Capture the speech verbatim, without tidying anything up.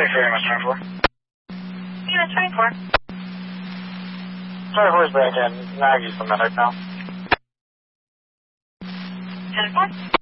twenty-four, U S twenty-four. U S twenty-four. twenty-four is back in. Now use the medic now. ten four.